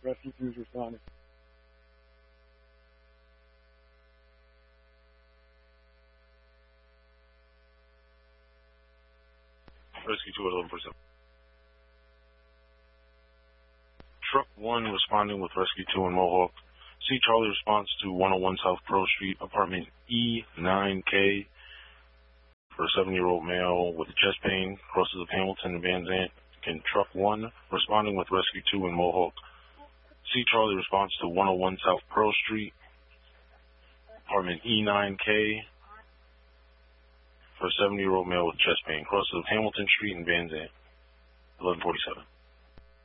Rescue 2 is responding. Rescue 2 at 11%. Truck 1 responding with Rescue 2 in Mohawk. C. Charlie response to 101 South Pearl Street, apartment E9K, for a 7-year-old male with chest pain, crosses of Hamilton and Van Zant. Again, Truck 1 responding with Rescue 2 in Mohawk. C. Charlie response to 101 South Pearl Street, apartment E9K, for a 7-year-old male with chest pain, crosses of Hamilton Street and Van Zant. 11:47.